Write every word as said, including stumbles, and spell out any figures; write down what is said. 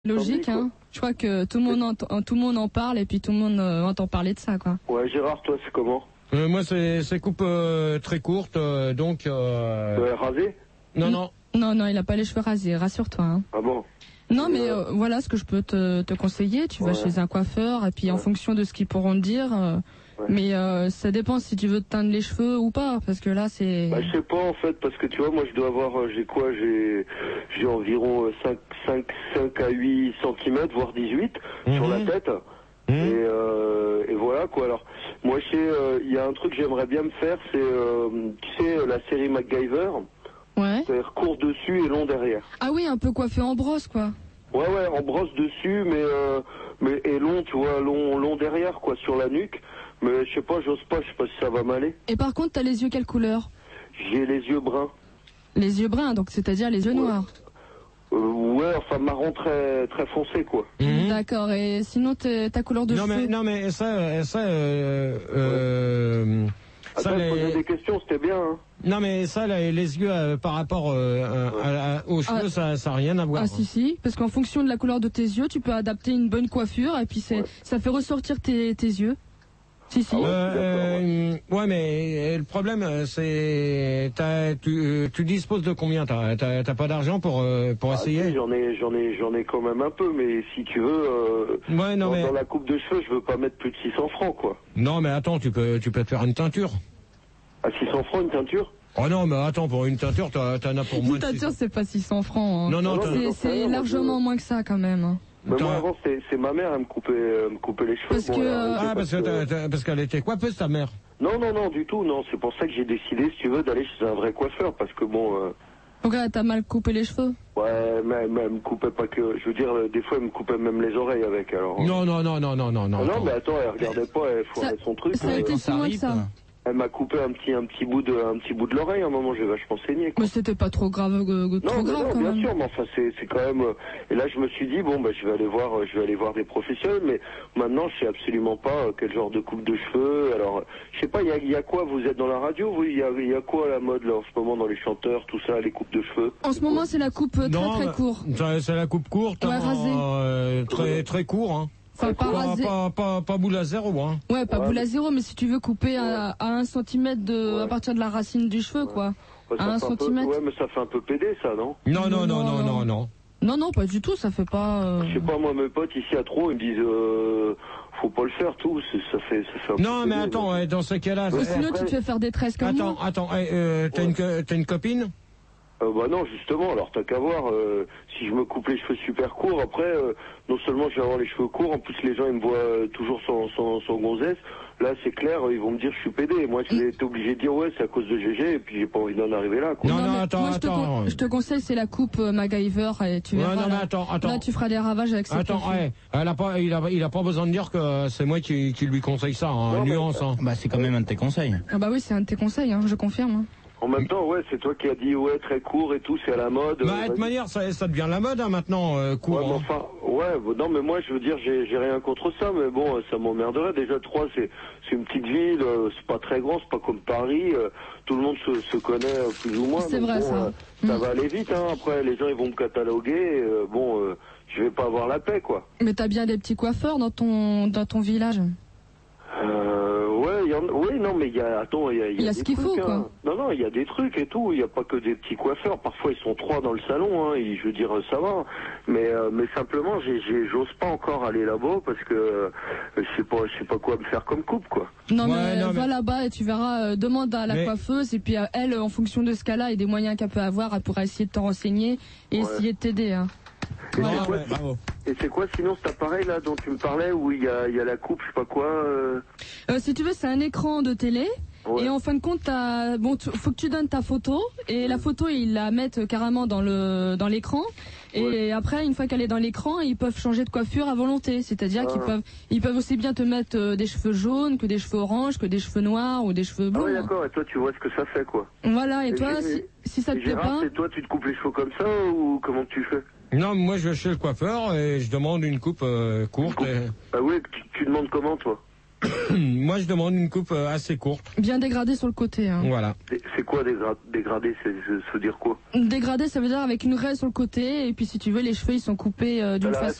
Logique, hein. Je crois que tout le monde entend, tout le monde en parle et puis tout le monde euh, entend parler de ça, quoi. Ouais, Gérard, toi, c'est comment? euh, Moi, c'est c'est coupe euh, très courte, euh, donc. Euh... Euh, rasé? Non, non. Non, non, il a pas les cheveux rasés, rassure-toi. Hein. Ah bon? Non, mais euh, voilà ce que je peux te, te conseiller. Tu ouais. vas chez un coiffeur et puis ouais. en fonction de ce qu'ils pourront te dire. Euh, ouais. Mais euh, ça dépend si tu veux te teindre les cheveux ou pas, parce que là, c'est. Bah, je sais pas en fait, parce que tu vois, moi, je dois avoir, euh, j'ai quoi, j'ai, j'ai environ euh, cinq, cinq, cinq à huit centimètres, voire dix-huit mmh. sur la tête. Mmh. Et, euh, et voilà quoi. Alors, moi, je sais, il euh, y a un truc que j'aimerais bien me faire, c'est, euh, tu sais, la série MacGyver. Ouais. C'est-à-dire court dessus et long derrière. Ah oui, un peu coiffé en brosse, quoi. Ouais, ouais, en brosse dessus, mais euh, mais et long, tu vois, long, long derrière, quoi, sur la nuque. Mais je sais pas, j'ose pas, je sais pas si ça va m'aller. Et par contre, t'as les yeux quelle couleur? J'ai les yeux bruns. Les yeux bruns, donc c'est-à-dire les yeux ouais. noirs. Euh, ouais, enfin marron très très foncé, quoi. Mmh. D'accord. Et sinon, ta couleur de non, cheveux? Mais, non mais ça, ça. Euh, euh, Attends, ça, je les... posais des questions, c'était bien. Hein. Non mais ça, les, les yeux euh, par rapport euh, ouais. à, à, aux cheveux, ah, ça, ça a rien à voir. Ah hein. si si, parce qu'en fonction de la couleur de tes yeux, tu peux adapter une bonne coiffure et puis c'est, ouais. ça fait ressortir tes, tes yeux. Si si. Ah ouais, euh, ouais. ouais mais le problème c'est, t'as, tu, tu disposes de combien? T'as, t'as, t'as pas d'argent pour pour ah, essayer? Si, j'en ai, j'en ai, j'en ai quand même un peu, mais si tu veux, euh, ouais, non, dans, mais... dans la coupe de cheveux, je veux pas mettre plus de six cents francs, quoi. Non mais attends, tu peux, tu peux te faire une teinture. À six cents francs une teinture? Oh non, mais attends, pour une teinture, t'en as pour moins de Une teinture, c'est pas six cents francs. Hein. Non, non, c'est, c'est largement moins que ça, quand même. Mais moi, avant, c'est, c'est ma mère, elle me coupait, elle me coupait les cheveux. Parce bon, que... là, ah, parce, que t'as, t'as, parce qu'elle était coiffeuse, ta mère? Non, non, non, du tout, non. C'est pour ça que j'ai décidé, si tu veux, d'aller chez un vrai coiffeur, parce que bon... Euh... Donc là, t'as mal coupé les cheveux? Ouais, mais, mais elle me coupait pas que... Je veux dire, des fois, elle me coupait même les oreilles avec, alors... Non, non, non, non, non, non, non. Ah, non, mais attends, elle regardait pas, elle foirait son truc. Ça a été si loin que ça. Elle m'a coupé un petit, un petit bout de, un petit bout de l'oreille. À un moment, j'ai vachement saigné. Quoi. Mais c'était pas trop grave, euh, trop non, grave non, quand bien même. sûr, mais enfin, c'est, c'est quand même. Euh, et là, je me suis dit bon, bah, je vais aller voir, euh, je vais aller voir des professionnels. Mais maintenant, je sais absolument pas euh, quel genre de coupe de cheveux. Alors, je sais pas, il y a, y a quoi? Vous êtes dans la radio? Il y a, y a quoi à la mode là en ce moment dans les chanteurs, tout ça, les coupes de cheveux? En ce moment, c'est la coupe euh, très non, très court. C'est la coupe courte, ouais, hein, rasée. Euh, très très court, hein. Enfin, pas, pas, pas, pas, pas boule à zéro, hein. Ouais, pas ouais, boule à zéro, mais si tu veux couper ouais. à, à un centimètre de, ouais. à partir de la racine du cheveu, ouais. quoi. Ouais, à un centimètre. Peu, ouais, mais ça fait un peu pédé, ça, non? Non, non, non, non, non, non. Non, non, pas du tout, ça fait pas... Euh... Je sais pas, moi, mes potes ici à trop, ils me disent, euh, faut pas le faire, tout, ça fait, ça fait un Non, peu mais pédé, attends, ouais, dans ce cas-là... Ouais, sinon, après... tu te fais faire des tresses comme attends, moi. Attends, attends, euh, t'as ouais. une, t'as une copine? Euh, bah non, justement, alors t'as qu'à voir, euh, si je me coupe les cheveux super courts, après, euh, non seulement je vais avoir les cheveux courts, en plus les gens ils me voient euh, toujours sans, sans, sans gonzesse, là c'est clair, ils vont me dire je suis pédé, moi je vais être obligé de dire ouais c'est à cause de G G, et puis j'ai pas envie d'en arriver là, quoi. Non, non, non, mais attends, moi, je attends. Te je te conseille, c'est la coupe euh, MacGyver, et tu verras, ouais, non, mais là, attends, attends. là tu feras des ravages avec cette Attends, ouais, elle a pas, il a, il a pas besoin de dire que c'est moi qui, qui lui conseille ça, hein, non, nuance, mais... hein. Bah c'est quand même un de tes conseils. Ah bah oui, c'est un de tes conseils, hein, je confirme. Hein. En même temps, ouais, c'est toi qui as dit, ouais, très court et tout, c'est à la mode. Bah, euh, de toute manière, ça, ça devient la mode, hein, maintenant, euh, court. Ouais, mais hein. enfin, ouais, non, mais moi, je veux dire, j'ai, j'ai rien contre ça, mais bon, ça m'emmerderait. Déjà, Troyes, c'est, c'est une petite ville, euh, c'est pas très grand, c'est pas comme Paris, euh, tout le monde se, se connaît euh, plus ou moins. C'est vrai, bon, ça. Euh, mmh. Ça va aller vite, hein, après, les gens, ils vont me cataloguer, euh, bon, euh, je vais pas avoir la paix, quoi. Mais t'as bien des petits coiffeurs dans ton, dans ton village? Euh, ouais, y en, oui, non, mais il y a, attends, il y a, y a, y a des ce qu'il trucs, faut, hein. quoi. Non, non, il y a des trucs et tout. Il n'y a pas que des petits coiffeurs. Parfois, ils sont trois dans le salon. Hein, et je veux dire, ça va. Mais, euh, mais simplement, j'ai, j'ai, j'ose pas encore aller là-bas parce que euh, je sais pas, je sais pas quoi me faire comme coupe, quoi. Non, ouais, mais non, va mais... là-bas et tu verras. Euh, demande à la mais... coiffeuse et puis euh, elle, en fonction de ce cas-là et des moyens qu'elle peut avoir, elle pourra essayer de te renseigner et ouais. essayer de t'aider. Hein. Et, voilà. c'est quoi, bravo. Et c'est quoi sinon cet appareil là dont tu me parlais où il y a, y a la coupe, je sais pas quoi euh... Euh, si tu veux, c'est un écran de télé. Ouais. Et en fin de compte, t'as... bon, tu... faut que tu donnes ta photo et la photo ils la mettent carrément dans le dans l'écran. Et ouais. après, une fois qu'elle est dans l'écran, ils peuvent changer de coiffure à volonté. C'est-à-dire ah. qu'ils peuvent ils peuvent aussi bien te mettre euh, des cheveux jaunes que des cheveux oranges, que des cheveux noirs ou des cheveux blonds. Ah oui, d'accord. Et toi, tu vois ce que ça fait, quoi. Voilà. Et, et et, toi, si, si ça te plaît pas. Et toi, tu te coupes les cheveux comme ça ou comment tu fais? Non, moi je vais chez le coiffeur et je demande une coupe euh, courte. Coupe. Et... Ah oui, tu, tu demandes comment, toi? Moi je demande une coupe euh, assez courte. Bien dégradée sur le côté. Hein. Voilà. C'est quoi? quoi dégra dégradé? Ça veut dire quoi? Dégradé, ça veut dire avec une raie sur le côté, et puis si tu veux, les cheveux ils sont coupés euh, d'une façon.